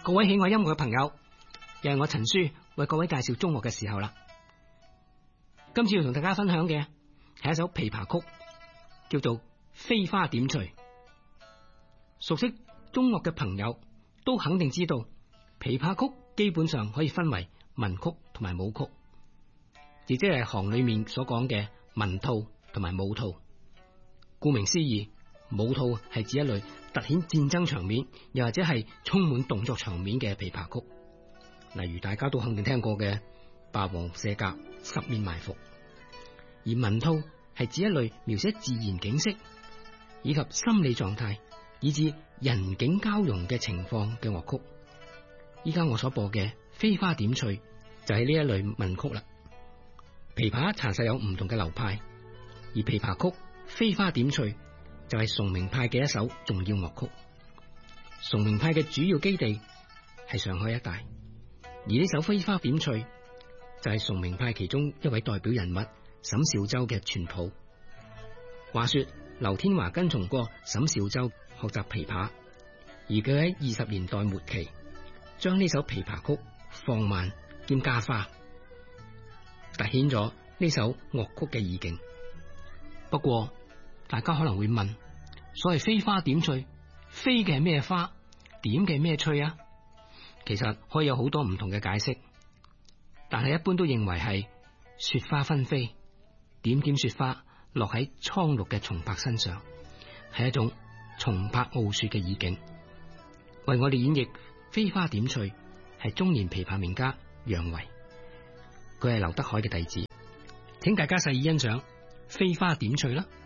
各位喜愛音樂嘅朋友，又係我陳書為各位介紹中樂嘅時候啦。今次要同大家分享嘅係一首琵琶曲，叫做《飛花點翠》。熟悉中樂嘅朋友都肯定知道，琵琶曲基本上可以分為文曲同埋武曲，亦即係行裏面所講嘅文套同埋武套。顧名思義，武套係指一類凸顯戰爭場面，又或者係充滿動作場面嘅琵琶曲，例如大家都肯定聽過嘅《霸王卸甲》《十面埋伏》。而文套係指一類描寫自然景色以及心理狀態，以至人景交融嘅情況嘅樂曲。依家我所播嘅《飛花點翠》就係呢一類文曲啦。琵琶查實有唔同嘅流派，而琵琶曲《飛花點翠》就係崇明派嘅一首重要樂曲。崇明派嘅主要基地係上海一帶，而呢首《飛花點翠》就係崇明派其中一位代表人物沈紹周嘅傳譜。話說劉天華跟從過沈紹周學習琵琶，而佢喺20年代末期將呢首琵琶曲放慢兼加花，凸顯咗呢首樂曲嘅意境。不過大家可能會問，所謂飛花點翠，飛嘅係咩花，點嘅係咩翠啊？其實可以有好多唔同嘅解釋，但係一般都認為係雪花紛飛，點點雪花落喺蒼綠嘅松柏身上，係一種松柏傲雪嘅意境。為我哋演繹飛花點翠係中年琵琶名家楊維，佢係劉德海嘅弟子，請大家細意欣賞飛花點翠啦。